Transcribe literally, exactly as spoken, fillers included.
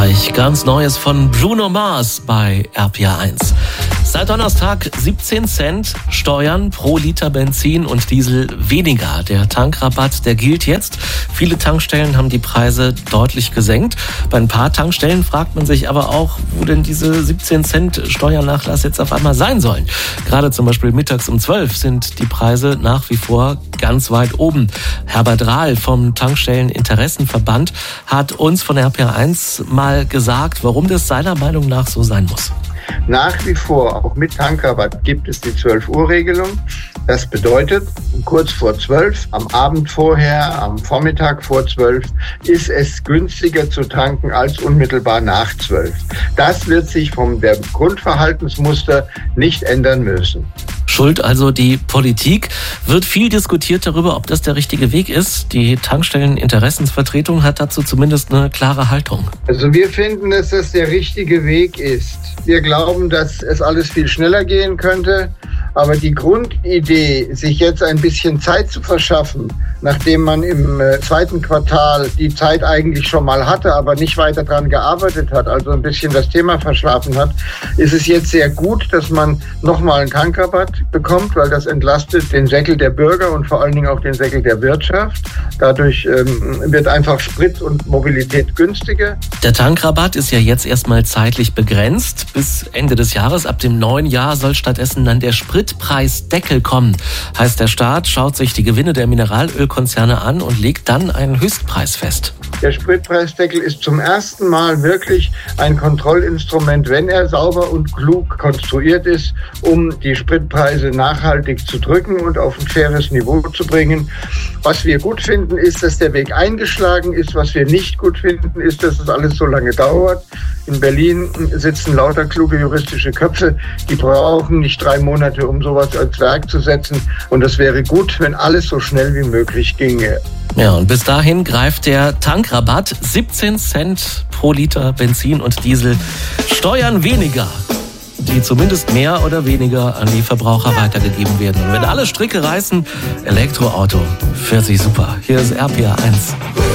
Österreich. Ganz Neues von Bruno Mars bei R P R eins. Seit Donnerstag siebzehn Cent Steuern pro Liter Benzin und Diesel weniger. Der Tankrabatt, der gilt jetzt. Viele Tankstellen haben die Preise deutlich gesenkt. Bei ein paar Tankstellen fragt man sich aber auch, wo denn diese siebzehn Cent Steuernachlass jetzt auf einmal sein sollen. Gerade zum Beispiel mittags um zwölf sind die Preise nach wie vor ganz weit oben. Herbert Rahl vom Tankstelleninteressenverband hat uns von R P R eins mal gesagt, warum das seiner Meinung nach so sein muss. Nach wie vor, auch mit Tankrabatt, gibt es die zwölf Uhr Regelung. Das bedeutet, kurz vor zwölf, am Abend vorher, am Vormittag vor zwölf, ist es günstiger zu tanken als unmittelbar nach zwölf. Das wird sich vom der Grundverhaltensmuster nicht ändern müssen. Schuld also die Politik. Wird viel diskutiert darüber, ob das der richtige Weg ist. Die Tankstelleninteressensvertretung hat dazu zumindest eine klare Haltung. Also wir finden, dass das der richtige Weg ist. Wir glauben, dass es alles viel schneller gehen könnte. Aber die Grundidee, sich jetzt ein bisschen Zeit zu verschaffen, nachdem man im äh, zweiten Quartal die Zeit eigentlich schon mal hatte, aber nicht weiter dran gearbeitet hat, also ein bisschen das Thema verschlafen hat, ist es jetzt sehr gut, dass man nochmal einen Tankrabatt bekommt, weil das entlastet den Säckel der Bürger und vor allen Dingen auch den Säckel der Wirtschaft. Dadurch ähm, wird einfach Sprit und Mobilität günstiger. Der Tankrabatt ist ja jetzt erstmal zeitlich begrenzt. Bis Ende des Jahres, ab dem neuen Jahr, soll stattdessen dann der Spritpreisdeckel kommen. Heißt, der Staat schaut sich die Gewinne der Mineralölkonzerne an und legt dann einen Höchstpreis fest. Der Spritpreisdeckel ist zum ersten Mal wirklich ein Kontrollinstrument, wenn er sauber und klug konstruiert ist, um die Spritpreise nachhaltig zu drücken und auf ein faires Niveau zu bringen. Was wir gut finden, ist, dass der Weg eingeschlagen ist. Was wir nicht gut finden, ist, dass es alles so lange dauert. In Berlin sitzen lauter kluge juristische Köpfe, die brauchen nicht drei Monate, um sowas als Werk zu setzen. Und es wäre gut, wenn alles so schnell wie möglich ginge. Ja, und bis dahin greift der Tankrabatt. siebzehn Cent pro Liter Benzin und Diesel. Steuern weniger, die zumindest mehr oder weniger an die Verbraucher weitergegeben werden. Und wenn alle Stricke reißen, Elektroauto, fährt sich super. Hier ist R P R eins.